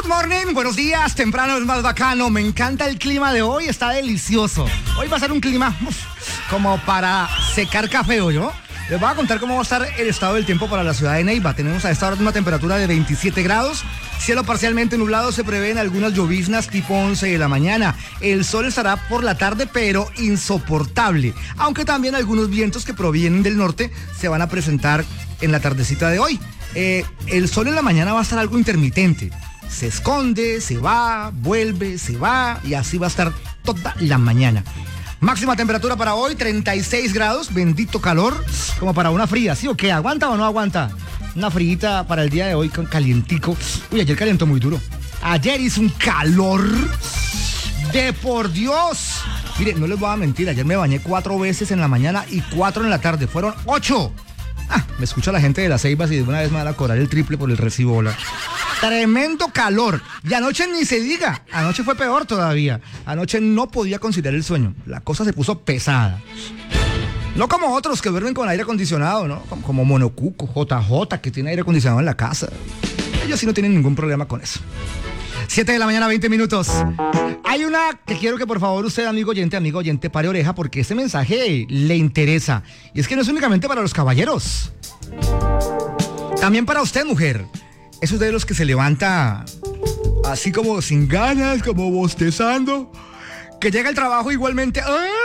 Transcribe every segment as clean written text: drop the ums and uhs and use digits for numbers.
Morning, buenos días, temprano es más bacano, me encanta el clima de hoy, está delicioso. Hoy va a ser un clima como para secar café, ¿yo? Les voy a contar cómo va a estar el estado del tiempo para la ciudad de Neiva. Tenemos a esta hora una temperatura de 27 grados, cielo parcialmente nublado, se prevén algunas lloviznas tipo 11 de la mañana. El sol estará por la tarde, pero insoportable, aunque también algunos vientos que provienen del norte se van a presentar en la tardecita de hoy. El sol en la mañana va a estar algo intermitente. Se esconde, se va, vuelve, se va y así va a estar toda la mañana. Máxima temperatura para hoy, 36 grados, bendito calor, como para una fría, ¿sí o qué? ¿Aguanta o no aguanta? Una frita para el día de hoy con calientico. Uy, ayer calentó muy duro. Ayer hizo un calor de por Dios. Mire, no les voy a mentir, ayer me bañé 4 veces en la mañana y 4 en la tarde, fueron 8. Me escucha la gente de las Ceibas y de una vez me van a cobrar el triple por el recibo, hola. Tremendo calor. Y anoche ni se diga. Anoche fue peor todavía. Anoche no podía conciliar el sueño. La cosa se puso pesada. No como otros que duermen con aire acondicionado, ¿no? Como Monocuco, JJ, que tiene aire acondicionado en la casa. Ellos sí no tienen ningún problema con eso. 7 de la mañana, 20 minutos. Hay una que quiero que por favor usted, amigo oyente, pare oreja porque este mensaje le interesa. Y es que no es únicamente para los caballeros. También para usted, mujer. Esos de los que se levanta así como sin ganas, como bostezando, que llega al trabajo igualmente.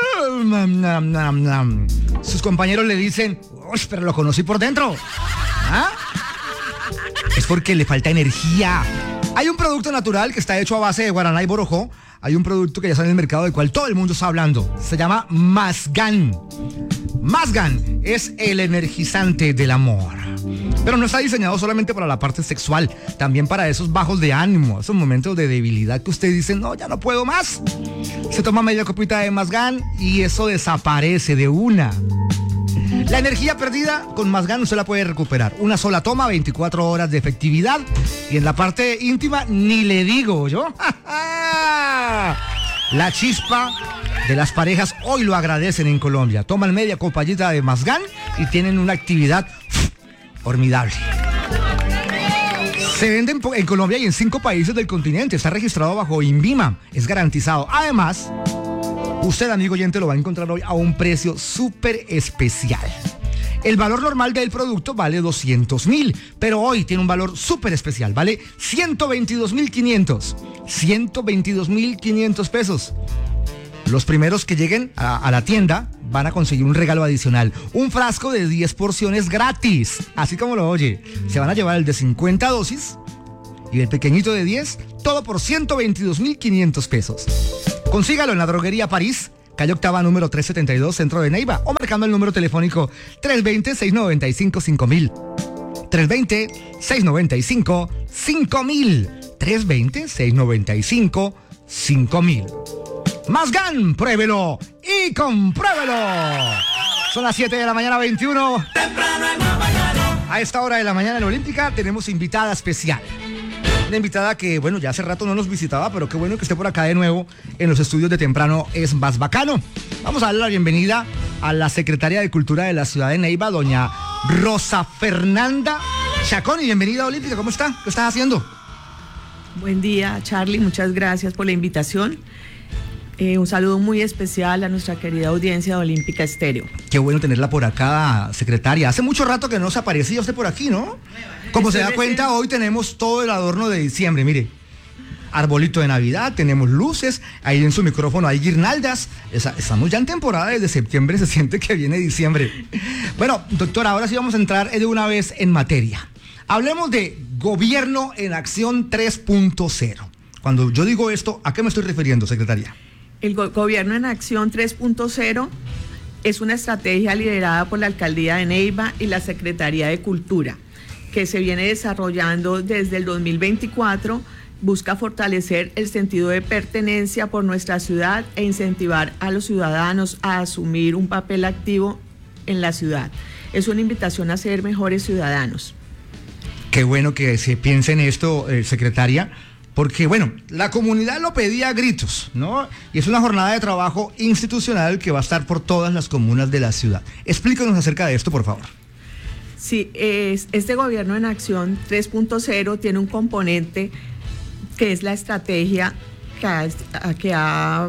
Sus compañeros le dicen, pero lo conocí por dentro. Es porque le falta energía. Hay un producto natural que está hecho a base de guaraná y borojó. Hay un producto que ya está en el mercado del cual todo el mundo está hablando. Se llama Mazgan. Mazgan es el energizante del amor. Pero no está diseñado solamente para la parte sexual, también para esos bajos de ánimo, esos momentos de debilidad que usted dice, no, ya no puedo más. Se toma media copita de Mazgan y eso desaparece de una. La energía perdida con Mazgan usted la puede recuperar. Una sola toma, 24 horas de efectividad. Y en la parte íntima, ni le digo yo. La chispa de las parejas hoy lo agradecen en Colombia. Toman media copallita de Mazgan y tienen una actividad formidable. Se venden en Colombia y en 5 países del continente. Está registrado bajo INVIMA. Es garantizado. Además, usted, amigo oyente, lo va a encontrar hoy a un precio súper especial. El valor normal del producto vale 200.000, pero hoy tiene un valor súper especial. Vale 122.500. 122.500 pesos. Los primeros que lleguen a la tienda van a conseguir un regalo adicional. Un frasco de 10 porciones gratis. Así como lo oye. Se van a llevar el de 50 dosis y el pequeñito de 10. Todo por 122.500 pesos. Consígalo en la droguería París, calle Octava, número 372, centro de Neiva. O marcando el número telefónico 320-695-5000. 320-695-5000. 320-695-5000. Mazgan, pruébelo y compruébelo. Son las 7 de la mañana, 21. A esta hora de la mañana en Olímpica tenemos invitada especial. Una invitada que, bueno, ya hace rato no nos visitaba, pero qué bueno que esté por acá de nuevo en los estudios de Temprano es más bacano. Vamos a darle la bienvenida a la secretaria de Cultura de la ciudad de Neiva, doña Rosa Fernanda Chacón. Y bienvenida a Olímpica, ¿cómo está? ¿Qué estás haciendo? Buen día, Charlie, muchas gracias por la invitación. Un saludo muy especial a nuestra querida audiencia de Olímpica Estéreo. Qué bueno tenerla por acá, secretaria. Hace mucho rato que no se aparecía usted por aquí, ¿no? Como se da cuenta, hoy tenemos todo el adorno de diciembre, mire. Arbolito de Navidad, tenemos luces, ahí en su micrófono hay guirnaldas. Estamos ya en temporada, desde septiembre se siente que viene diciembre. Bueno, doctora, ahora sí vamos a entrar de una vez en materia. Hablemos de Gobierno en Acción 3.0. Cuando yo digo esto, ¿a qué me estoy refiriendo, secretaria? El Gobierno en Acción 3.0 es una estrategia liderada por la Alcaldía de Neiva y la Secretaría de Cultura, que se viene desarrollando desde el 2024, busca fortalecer el sentido de pertenencia por nuestra ciudad e incentivar a los ciudadanos a asumir un papel activo en la ciudad. Es una invitación a ser mejores ciudadanos. Qué bueno que se piense en esto, secretaria. Porque, bueno, la comunidad lo pedía a gritos, ¿no? Y es una jornada de trabajo institucional que va a estar por todas las comunas de la ciudad. Explícanos acerca de esto, por favor. Sí, este Gobierno en Acción 3.0 tiene un componente que es la estrategia que ha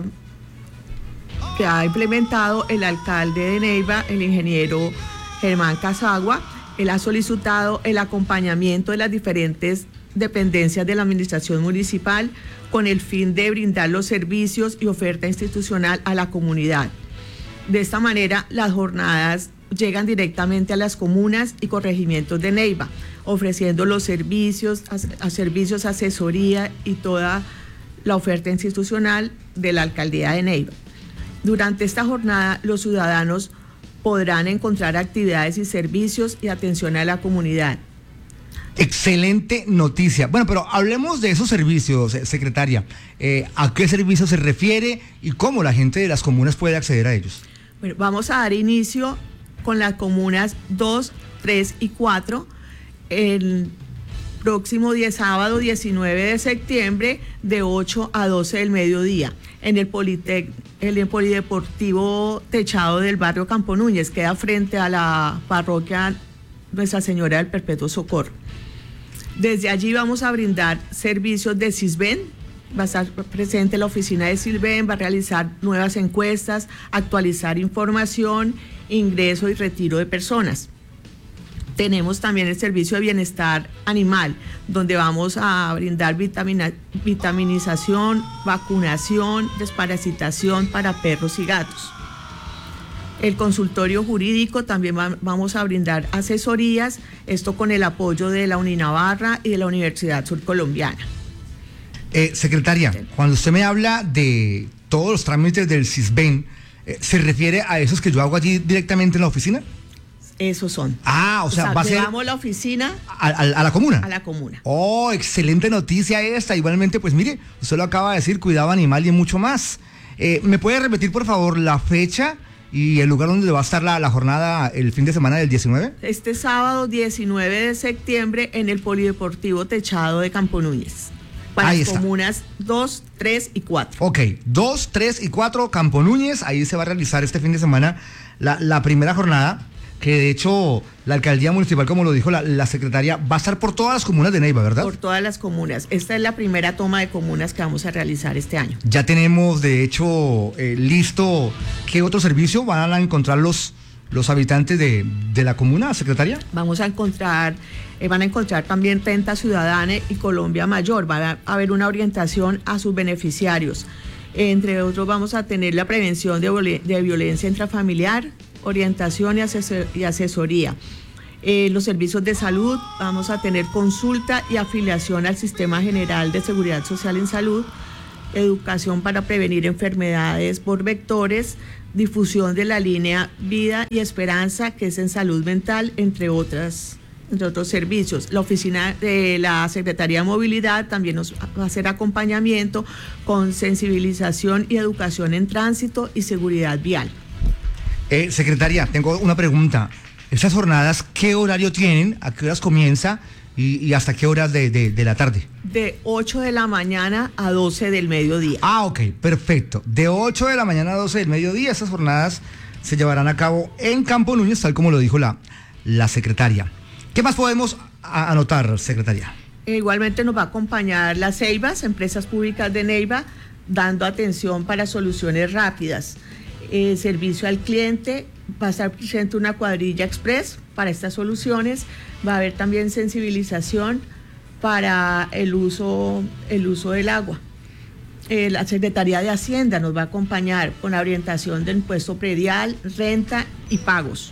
implementado el alcalde de Neiva, el ingeniero Germán Casagua. Él ha solicitado el acompañamiento de las diferentes dependencias de la administración municipal con el fin de brindar los servicios y oferta institucional a la comunidad. De esta manera, las jornadas llegan directamente a las comunas y corregimientos de Neiva, ofreciendo los servicios, asesoría y toda la oferta institucional de la alcaldía de Neiva. Durante esta jornada, los ciudadanos podrán encontrar actividades y servicios y atención a la comunidad. Excelente noticia. Bueno, pero hablemos de esos servicios, secretaria. ¿A qué servicios se refiere y cómo la gente de las comunas puede acceder a ellos? Bueno, vamos a dar inicio con las comunas 2, 3 y 4 el próximo sábado 19 de septiembre de 8 a 12 del mediodía en el Polideportivo Techado del barrio Campo Núñez, queda frente a la parroquia Nuestra Señora del Perpetuo Socorro. Desde allí vamos a brindar servicios de Sisbén, va a estar presente la oficina de Sisbén, va a realizar nuevas encuestas, actualizar información, ingreso y retiro de personas. Tenemos también el servicio de bienestar animal, donde vamos a brindar vitaminización, vacunación, desparasitación para perros y gatos. El consultorio jurídico también vamos a brindar asesorías, esto con el apoyo de la Uninavarra y de la Universidad Surcolombiana. Secretaria, cuando usted me habla de todos los trámites del Sisbén, ¿se refiere a esos que yo hago allí directamente en la oficina? Esos son. O sea, va a ser... Llevamos la oficina a la comuna. A la comuna. Oh, excelente noticia esta. Igualmente, pues mire, usted lo acaba de decir, cuidado animal y mucho más. ¿Me puede repetir, por favor, la fecha y el lugar donde va a estar la jornada el fin de semana del 19? Este sábado 19 de septiembre en el Polideportivo Techado de Campo Núñez. Para ahí las está. Comunas 2, 3 y 4. Ok, 2, 3 y 4, Campo Núñez. Ahí se va a realizar este fin de semana la primera jornada, que de hecho la alcaldía municipal, como lo dijo la secretaria, va a estar por todas las comunas de Neiva, ¿verdad? Por todas las comunas. Esta es la primera toma de comunas que vamos a realizar este año. Ya tenemos, de hecho, listo qué otro servicio van a encontrar los habitantes de la comuna, secretaria. Van a encontrar también Renta Ciudadana y Colombia Mayor. Va a haber una orientación a sus beneficiarios. Entre otros, vamos a tener la prevención de violencia intrafamiliar, orientación y asesoría. Los servicios de salud, vamos a tener consulta y afiliación al Sistema General de Seguridad Social en Salud, educación para prevenir enfermedades por vectores, difusión de la línea Vida y Esperanza, que es en salud mental, entre otros servicios. La oficina de la Secretaría de Movilidad también nos va a hacer acompañamiento con sensibilización y educación en tránsito y seguridad vial. Secretaria, tengo una pregunta. ¿Estas jornadas qué horario tienen? ¿A qué horas comienza? ¿Y hasta qué horas de la tarde? De 8 de la mañana a 12 del mediodía. Ok, perfecto. De 8 de la mañana a 12 del mediodía, estas jornadas se llevarán a cabo en Campo Núñez, tal como lo dijo la secretaria. ¿Qué más podemos anotar, secretaria? Igualmente nos va a acompañar las EIVAs, Empresas Públicas de Neiva, dando atención para soluciones rápidas. Servicio al cliente, va a estar presente una cuadrilla express para estas soluciones, va a haber también sensibilización para el uso del agua. La Secretaría de Hacienda nos va a acompañar con la orientación del impuesto predial, renta y pagos.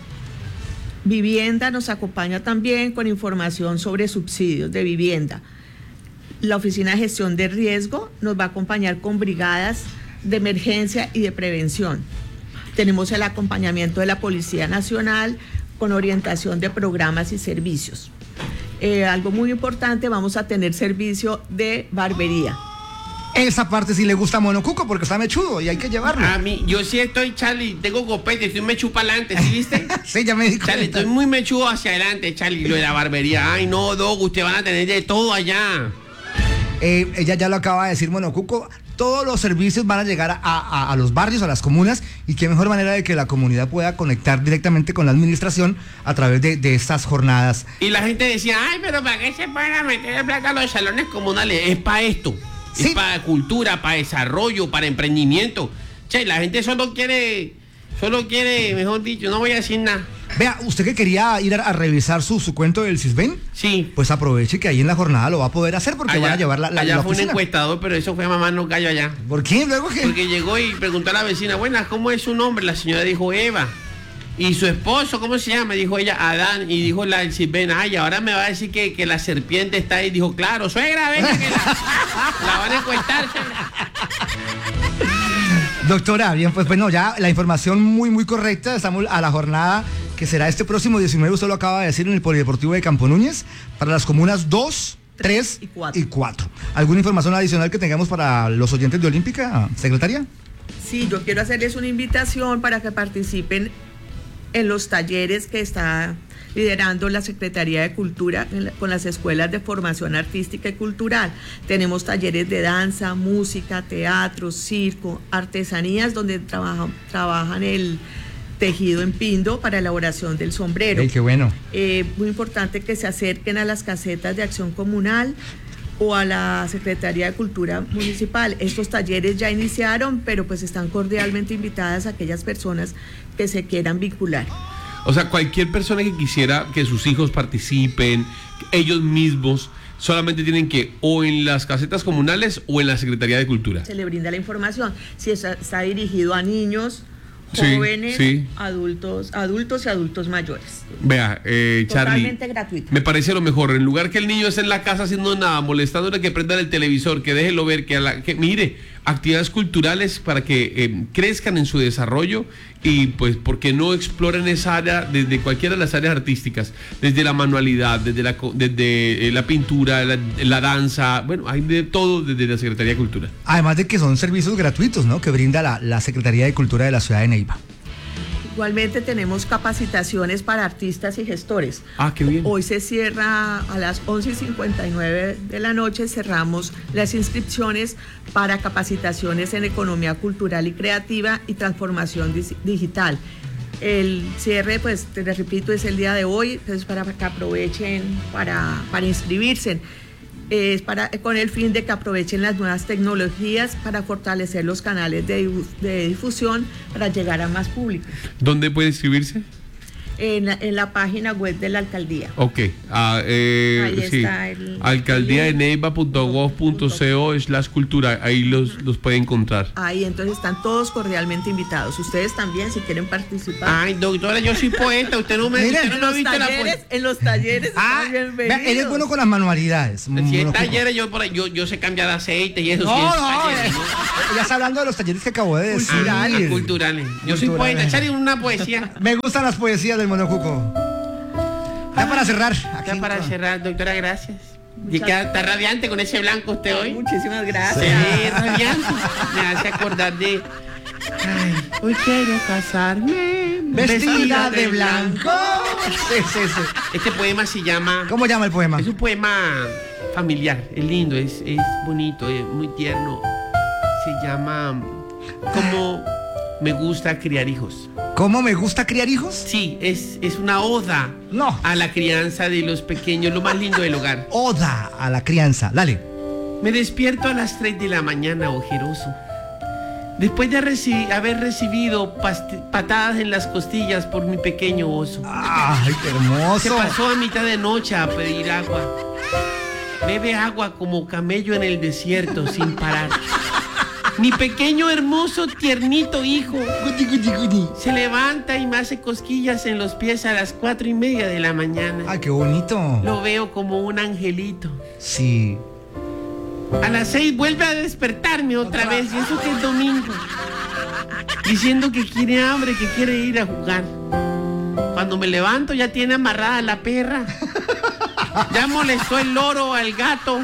Vivienda nos acompaña también con información sobre subsidios de vivienda. La Oficina de Gestión de Riesgo nos va a acompañar con brigadas de emergencia y de prevención. Tenemos el acompañamiento de la Policía Nacional con orientación de programas y servicios. Algo muy importante, vamos a tener servicio de barbería. Esa parte sí le gusta a Monocuco porque está mechudo y hay que llevarlo. A mí, yo sí estoy, Charlie, tengo copete, estoy mechudo para adelante, ¿sí viste? Sí, ya me di cuenta. Charlie, estoy muy mechudo hacia adelante, Charlie, lo de la barbería. Ay, no, Doc, ustedes van a tener de todo allá. Ella ya lo acaba de decir, Monocuco, todos los servicios van a llegar a los barrios, a las comunas, y qué mejor manera de que la comunidad pueda conectar directamente con la administración a través de estas jornadas. Y la gente decía, ay, pero ¿para qué se van a meter plata a los salones comunales? Es para esto. Sí. Es para cultura, para desarrollo, para emprendimiento. Che, la gente solo quiere, mejor dicho, no voy a decir nada. Vea, usted que quería ir a revisar su cuento del CISBEN, Sí. pues aproveche que ahí en la jornada lo va a poder hacer porque van a llevar la allá fue un oficina. encuestador, pero eso fue mamá no gallo allá. ¿Por qué? ¿Luego qué? Porque llegó y preguntó a la vecina, buenas, ¿cómo es su nombre? La señora dijo Eva. Y su esposo, ¿cómo se llama? Dijo ella, Adán. Y dijo la del CISBEN, ay, ahora me va a decir que la serpiente está ahí. Dijo, claro, suegra, venga que la van a encuestar. Doctora, bien, pues bueno, ya la información muy correcta. Estamos a la jornada que será este próximo 19, usted lo acaba de decir, en el Polideportivo de Campo Núñez, para las comunas 2, 3 y 4. ¿Alguna información adicional que tengamos para los oyentes de Olímpica, secretaria? Sí, yo quiero hacerles una invitación para que participen en los talleres que está liderando la Secretaría de Cultura con las escuelas de formación artística y cultural. Tenemos talleres de danza, música, teatro, circo, artesanías, donde trabajan el tejido en pindo para elaboración del sombrero. ¡Ey, qué bueno! Muy importante que se acerquen a las casetas de acción comunal o a la Secretaría de Cultura Municipal. Estos talleres ya iniciaron, pero pues están cordialmente invitadas a aquellas personas que se quieran vincular. O sea, cualquier persona que quisiera que sus hijos participen, ellos mismos, solamente tienen que o en las casetas comunales o en la Secretaría de Cultura. Se le brinda la información. Si está dirigido a niños, Sí, jóvenes, sí. adultos y adultos mayores. Vea, Charlie, Totalmente gratuito. me parece lo mejor. En lugar que el niño esté en la casa haciendo nada, molestándole que prenda el televisor, que déjelo ver, que mire, actividades culturales para que crezcan en su desarrollo y pues porque no exploren esa área desde cualquiera de las áreas artísticas, desde la manualidad, desde la pintura, la danza, bueno, hay de todo desde la Secretaría de Cultura. Además de que son servicios gratuitos, ¿no?, que brinda la Secretaría de Cultura de la ciudad de Neiva. Igualmente tenemos capacitaciones para artistas y gestores. Ah, qué bien. Hoy se cierra a las 11:59 de la noche, cerramos las inscripciones para capacitaciones en economía cultural y creativa y transformación digital. El cierre, pues, te repito, es el día de hoy, entonces para que aprovechen para inscribirse. Es con el fin de que aprovechen las nuevas tecnologías para fortalecer los canales de difusión para llegar a más público. ¿Dónde puede inscribirse? En la página web de la alcaldía. Ok, Ahí sí. está alcaldiadeneiva.gov.co/cultura, ahí los puede encontrar. Ahí, entonces están todos cordialmente invitados. Ustedes también, si quieren participar. Ay, doctora, yo soy poeta, usted no me Mira, usted no ha visto la En los talleres están Vea, bienvenidos. él es bueno con las manualidades. Si es talleres, yo sé cambiar aceite y eso. No, sí es no, talleres, ¿no? ya está hablando de los talleres que acabo de decir. Culturales. Yo soy Culturales. poeta, echarle una poesía. Me gustan las poesías del Monocuco. Ya para cerrar. Ya aquí, para cerrar, doctora, gracias. Y que está radiante con ese blanco usted hoy. Muchísimas Se gracias. ve radiante. Me hace acordar de... Ay, hoy quiero casarme Vestida de blanco. Sí. Este poema se llama... ¿Cómo llama el poema? Es un poema familiar, es lindo, es bonito, es muy tierno. Se llama ¿Cómo me gusta criar hijos? ¿Cómo me gusta criar hijos? Sí, es una oda No. a la crianza de los pequeños, lo más lindo del hogar. Oda a la crianza. Dale. Me despierto a las 3 de la mañana ojeroso. Después de haber recibido patadas en las costillas por mi pequeño oso. ¡Ay, qué Se hermoso! pasó a mitad de noche a pedir agua. Bebe agua como camello en el desierto sin parar. Mi pequeño, hermoso, tiernito hijo se levanta y me hace cosquillas en los pies a las 4:30 de la mañana. ¡Ay, qué bonito! Lo veo como un angelito. Sí. A las 6 vuelve a despertarme otra vez, y eso que es domingo, diciendo que quiere hambre, que quiere ir a jugar. Cuando me levanto ya tiene amarrada la perra. Ya molestó el loro al gato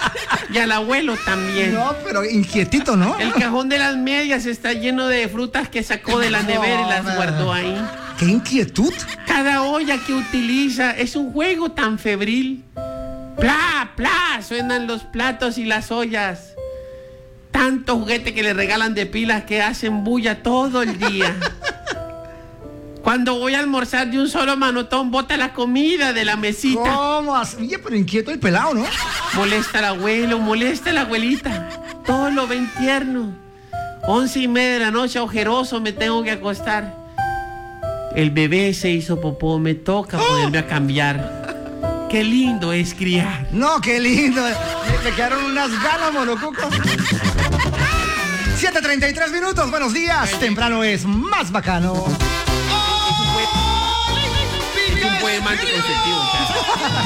y al abuelo también. No, pero inquietito, ¿no? El cajón de las medias está lleno de frutas que sacó de la nevera y las guardó ahí. ¡Qué inquietud! Cada olla que utiliza es un juego tan febril. ¡Pla, pla! Suenan los platos y las ollas. tanto juguete que le regalan de pilas que hacen bulla todo el día. Cuando voy a almorzar de un solo manotón, bota la comida de la mesita. ¿Cómo así? Oye, pero inquieto el pelado, ¿no? Molesta al abuelo, molesta a la abuelita. Todo lo ven tierno. 11:30 de la noche, ojeroso, me tengo que acostar. El bebé se hizo popó, me toca ponerme a cambiar. Qué lindo es criar. No, qué lindo. Me quedaron unas ganas, monocuco. 7:33 minutos, buenos días. Temprano es más bacano. Es un poema anticonceptivo, o sea.